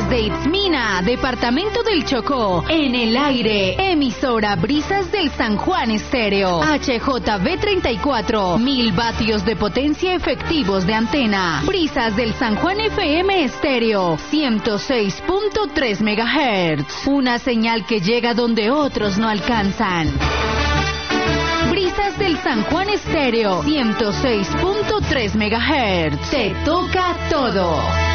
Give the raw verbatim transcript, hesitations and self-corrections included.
Desde Itzmina, departamento del Chocó, en el aire, emisora Brisas del San Juan Estéreo, H J V treinta y cuatro, mil vatios de potencia efectivos de antena. Brisas del San Juan F M Estéreo, ciento seis punto tres megahertz, una señal que llega donde otros no alcanzan. Brisas del San Juan Estéreo, ciento seis punto tres megahertz, te toca todo.